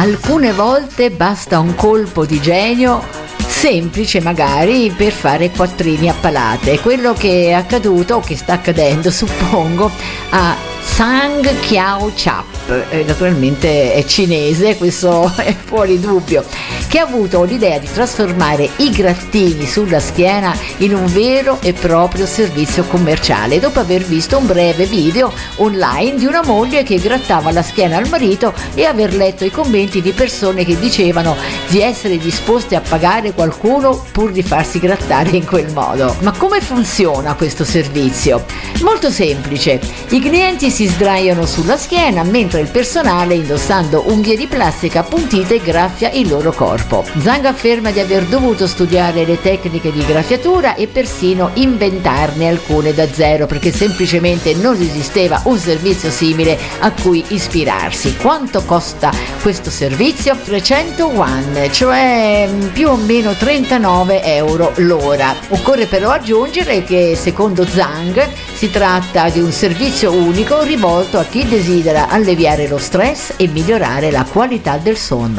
Alcune volte basta un colpo di genio semplice magari per fare quattrini a palate. Quello che è accaduto o che sta accadendo, suppongo, a Zhang Qiaochap, naturalmente è cinese, questo è fuori dubbio, che ha avuto l'idea di trasformare i grattini sulla schiena in un vero e proprio servizio commerciale, dopo aver visto un breve video online di una moglie che grattava la schiena al marito e aver letto i commenti di persone che dicevano di essere disposte a pagare qualcuno pur di farsi grattare in quel modo. Ma come funziona questo servizio? Molto semplice: i clienti si sdraiano sulla schiena mentre il personale, indossando unghie di plastica appuntite, graffia il loro corpo. Zhang afferma di aver dovuto studiare le tecniche di graffiatura e persino inventarne alcune da zero, perché semplicemente non esisteva un servizio simile a cui ispirarsi. Quanto costa questo servizio? 300 yuan, cioè più o meno 39 euro l'ora. Occorre però aggiungere che secondo Zhang si tratta di un servizio unico rivolto a chi desidera alleviare lo stress e migliorare la qualità del sonno.